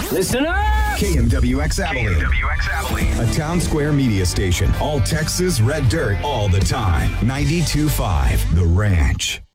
Listen up! KMWX Abilene. A town square media station. All Texas red dirt all the time. 92.5 The Ranch.